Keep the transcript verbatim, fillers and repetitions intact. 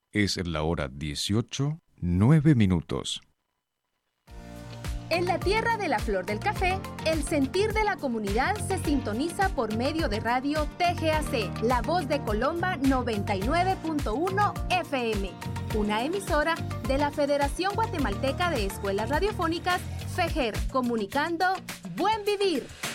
Es la hora dieciocho, nueve minutos. En la tierra de la flor del café, el sentir de la comunidad se sintoniza por medio de radio T G A C, La Voz de Colomba noventa y nueve punto uno F M, una emisora de la Federación Guatemalteca de Escuelas Radiofónicas, FEGER, comunicando Buen Vivir.